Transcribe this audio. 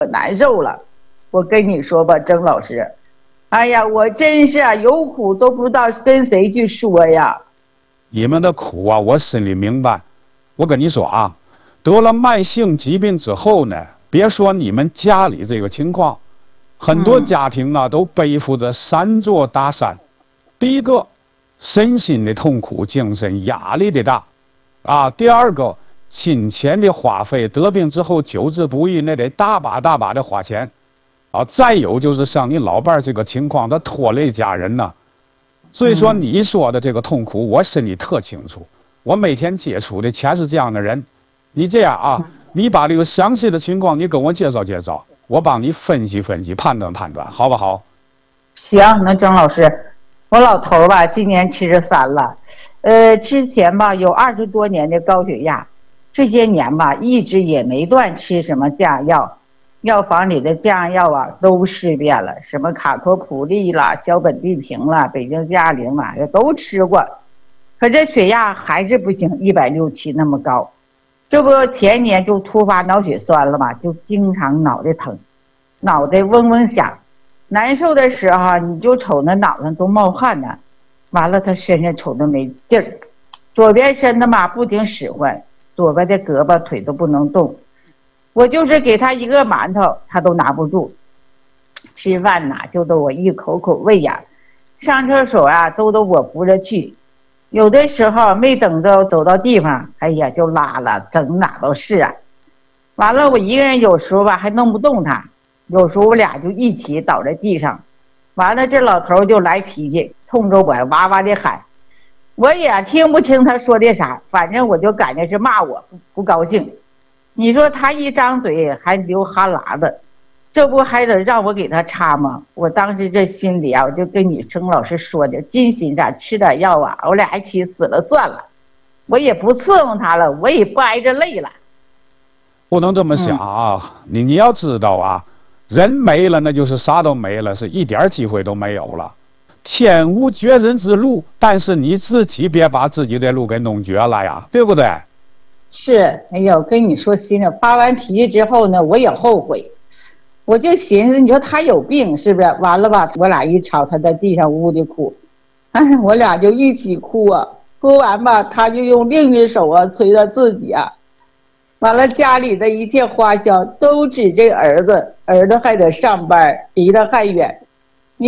难受了。我跟你说吧，曾老师，哎呀，我真是有苦都不知道跟谁去说呀。 你们的苦啊，我心里明白。我跟你说啊，得了慢性疾病之后呢，别说你们家里这个情况，很多家庭啊都背负着3座大山。第一个，身心的痛苦，精神压力的大，啊，第二个，金钱的花费，得病之后救治不易，那得大把大把的花钱，啊，再有就是像你老伴儿这个情况，他拖累家人呢。所以说你说的这个痛苦，我心里特清楚。我每天接触的全是这样的人。你这样啊，你把这个详细的情况你跟我介绍介绍，我帮你分析分析，判断判断，好不好？ 行，那曾老师，我老头吧，今年73了，之前吧有20多年的高血压，这些年吧一直也没断吃什么降压药，药房里的降压药啊都试遍了，什么卡托普利啦、硝苯地平啦、北京嘉陵啦，都吃过，可这血压还是不行，160那么高。这不前年就突发脑血栓了嘛，就经常脑袋疼，脑袋嗡嗡响，难受的时候你就瞅那脑上都冒汗呢，完了他身上瞅着没劲儿，左边身子嘛不停使唤，左边的胳膊腿都不能动，我就是给他一个馒头他都拿不住，吃饭呐就都我一口口喂呀，上厕所啊都我扶着去，有的时候没等着走到地方，哎呀就拉了，整哪都是啊。完了我一个人有时候吧还弄不动他，有时候我俩就一起倒在地上，完了这老头就来脾气，冲着我哇哇的喊，我也听不清他说的啥，反正我就感觉是骂我，不高兴。你说他一张嘴还流哈喇子，这不还得让我给他擦吗？我当时这心里啊，我就跟你曾老师说的，金心上吃点药啊，我俩一起死了算了，我也不伺候他了，我也不挨着累了。 不能这么想啊！你要知道啊，人没了那就是啥都没了，是一点机会都没有了。天无绝人之路，但是你自己别把自己的路给弄绝了呀，对不对？ 是，哎呀，我跟你说心里发完脾气之后呢，我也后悔。我就寻思，你说他有病是不是？完了吧，我俩一吵，他在地上呜呜的哭，哎，我俩就一起哭啊。哭完吧，他就用另一手啊捶他自己啊。完了，家里的一切花销都指这儿子，儿子还得上班，离得还远，